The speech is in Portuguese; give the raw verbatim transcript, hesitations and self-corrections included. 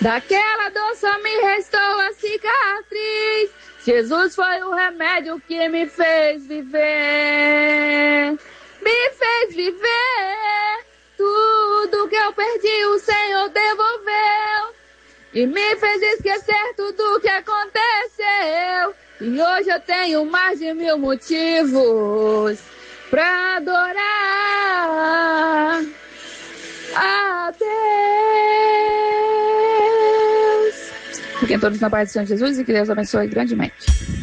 Daquela dor só me restou a cicatriz. Jesus foi o remédio que me fez viver. Me fez viver. Tudo que eu perdi o Senhor devolveu. E me fez esquecer tudo que aconteceu. E hoje eu tenho mais de mil motivos pra adorar a Deus. Fiquem todos na paz do Senhor Jesus e que Deus abençoe grandemente.